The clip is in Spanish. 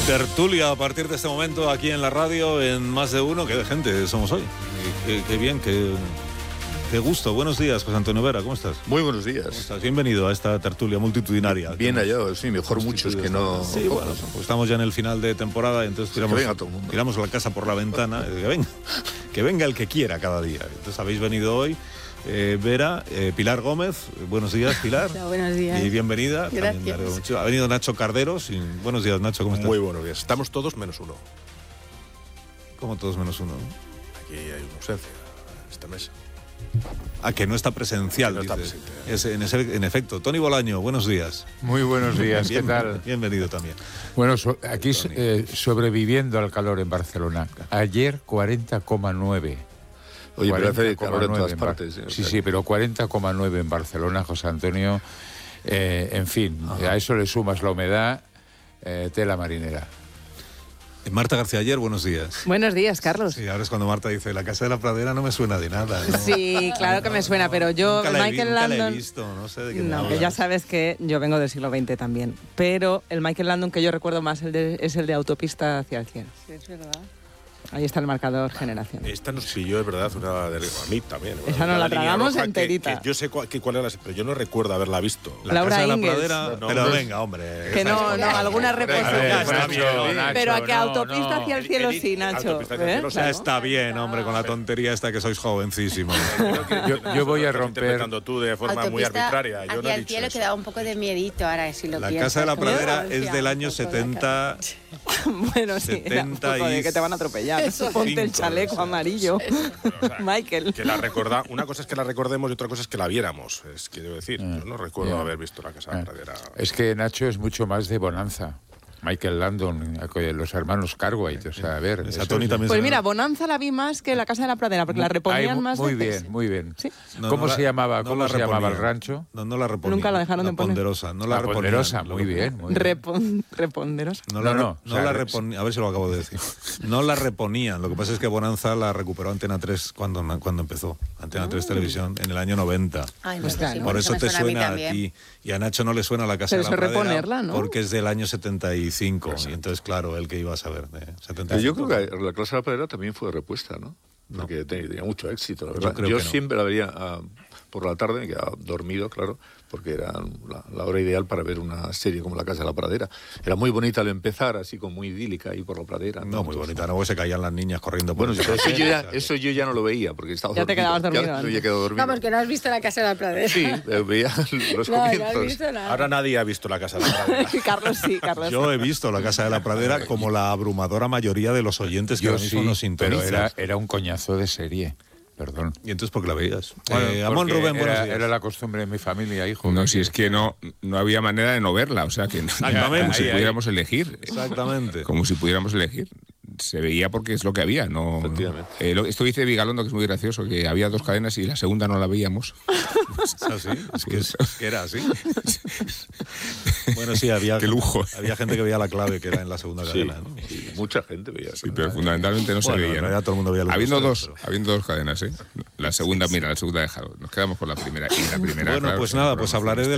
Tertulia a partir de este momento aquí en la radio, en Más de Uno. Qué de gente somos hoy. Qué bien, qué gusto. Buenos días, José Antonio Vera, ¿cómo estás? Muy buenos días. ¿Cómo estás? Bienvenido a esta tertulia multitudinaria. Bien hallado, sí, mejor muchos que no. Sí, bueno, pues estamos ya en el final de temporada y entonces tiramos la casa por la ventana. Que venga el que quiera cada día. Entonces habéis venido hoy. Vera, Pilar Gómez, buenos días, Pilar. Hola, buenos días. Y bienvenida. Gracias. Ha venido Nacho Carderos. Buenos días, Nacho, ¿cómo estás? Muy buenos días. Estamos todos menos uno. ¿Cómo todos menos uno? Aquí hay una ausencia en esta mesa. Que no está presencial. No está presente. En efecto. Tony Bolaño, buenos días. Muy buenos días, ¿qué tal? Bienvenido también. Bueno, aquí sobreviviendo al calor en Barcelona. Ayer 40,9. Oye, pero hace calor en todas partes. Sí, pero 40,9 en Barcelona, José Antonio. En fin, a eso le sumas la humedad, tela marinera. Marta García Ayer, buenos días. Buenos días, Carlos. Sí, ahora es cuando Marta dice, la Casa de la Pradera no me suena de nada, ¿no? Sí, claro que me suena, pero yo, Michael Landon... Nunca la he visto, no sé de qué me No, hablas. que ya sabes que yo vengo del siglo XX también, pero el Michael Landon que yo recuerdo más es el de Autopista hacia el cielo. Sí, es verdad. Ahí está el marcador generación. Esta nos pilló, es verdad, una de a mí también. Esa nos la tragamos enterita. Que yo sé cuál era, pero yo no recuerdo haberla visto. La Laura Casa de la Ingalls. Pradera, No, pero no, venga, hombre. Que no, alguna reposición. Pero a que Autopista hacia el cielo sí, Nacho. Autopista hacia el cielo, sí. Ya está bien, hombre, con la tontería esta que sois jovencísimos. Yo voy a Estás romper... interpretando tú de forma muy arbitraria. Yo no he Hacia el dicho cielo eso. que da un poco de miedito ahora, si lo La piensas. Casa de la Pradera ¿No? es del año Un poco 70. Bueno, sí, era un poco de que te van a atropellar. Ponte el chaleco amarillo. O sea, Michael. Una cosa es que la recordemos y otra cosa es que la viéramos. Es que debo decir, yo no recuerdo haber visto la Casa de la Pradera. Es que Nacho es mucho más de Bonanza. Michael Landon, los hermanos Cartwright, o sea, a ver... Esa Tony también Pues se- mira, Bonanza la vi más que la Casa de la Pradera, porque la reponían más Muy veces. bien, muy bien. Sí. No, ¿Cómo no la- se llamaba? no ¿Cómo la se llamaba el reponían. rancho? No la reponían. Nunca la dejaron de poner. Ponderosa, no la La reponían. Ponderosa, muy bien. Muy bien. Reponderosa. No, No, o sea, la reponían, a ver si lo acabo de decir. No la reponían, lo que pasa es que Bonanza la recuperó Antena 3 cuando empezó. Antena 3 Televisión en el año 90. Ay, Pues sí, claro. Por eso me te suena a mí suena a también. ti y a Nacho no le suena la Casa Pero de la eso Pradera reponerla, ¿no? porque es del año 75 y entonces claro, él que iba a saber de 75. Pero yo creo que la Casa de la Pradera también fue repuesta, ¿no? Porque tenía mucho éxito, la verdad. creo Yo que no. siempre la veía por la tarde, me quedaba dormido, claro, porque era la hora ideal para ver una serie como La Casa de la Pradera. Era muy bonita al empezar, así como muy idílica ahí por la pradera. No, muy bonita, no, se caían las niñas corriendo por Bueno, el pero pasillo, eso yo ya no lo veía, porque estaba Ya te dormido. quedabas dormido Ya antes. había quedado dormido. Vamos, que no has visto la Casa de la Pradera. Sí, veía los No, no has comienzos. visto nada. Ahora nadie ha visto la Casa de la Pradera. Carlos sí, Carlos. Yo he visto La Casa de la Pradera como la abrumadora mayoría de los oyentes que Yo ahora mismo sí, nos pero sintonizan. era un coñazo de serie. Perdón. ¿Y entonces por qué la veías? Bueno, Amón porque Rubén, buenos días. era la costumbre de mi familia, hijo. No, si es que no había manera de no verla, o sea, que Exactamente. como si pudiéramos elegir. Exactamente. Como si pudiéramos elegir. Se veía porque es lo que había, no. Efectivamente. Esto dice Vigalondo, que es muy gracioso, que había dos cadenas y la segunda no la veíamos. ¿Es así? Es que era así. Bueno, sí, había, Qué lujo. había gente que veía La Clave, que era en la segunda Sí, cadena, ¿no? sí, mucha gente veía. Sí, pero fundamentalmente no se Bueno, veía. en ¿no? realidad todo el mundo veía los habiendo dos, dos, habiendo dos cadenas, ¿eh? La segunda, mira, la segunda dejado. Nos quedamos con la primera. Y la primera, Bueno, claro, pues es un nada, programa pues hablaré de